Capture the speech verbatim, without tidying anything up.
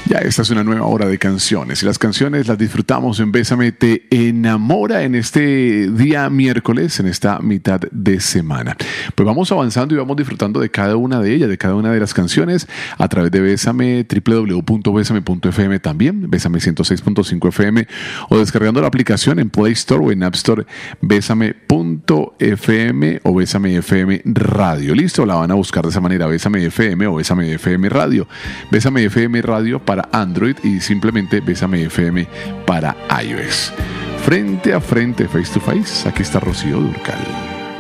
Ya esta es una nueva hora de canciones y las canciones las disfrutamos en Bésame Te Enamora en este día miércoles, en esta mitad de semana. Pues vamos avanzando y vamos disfrutando de cada una de ellas, de cada una de las canciones a través de Bésame, doble u doble u doble u punto bésame punto efe eme también, Bésame ciento seis punto cinco efe eme o descargando la aplicación en Play Store o en App Store, Bésame punto efe eme o Bésame F M Radio. Listo, la van a buscar de esa manera, Bésame F M o Bésame F M Radio. Bésame F M Radio para Android y simplemente Bésame F M para iOS. Frente a frente, face to face, aquí está Rocío Dúrcal.